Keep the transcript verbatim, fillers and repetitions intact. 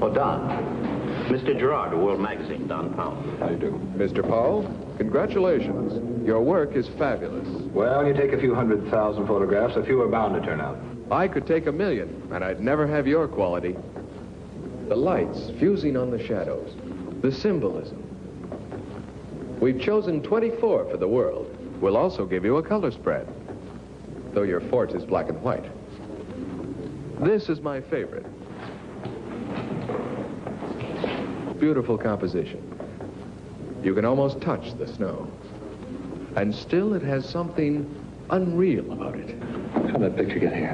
Oh, Don. Mister Gerard, of World Magazine, Don Powell. How do you do? Mister Powell, congratulations. Your work is fabulous. Well, you take a few hundred thousand photographs, a few are bound to turn out. I could take a million, and I'd never have your quality. The lights fusing on the shadows, the symbolism. We've chosen twenty-four for the world. We'll also give you a color spread, though your forte is black and white. This is my favorite. Beautiful composition. You can almost touch the snow. And still it has something unreal about it. How'd that picture get here?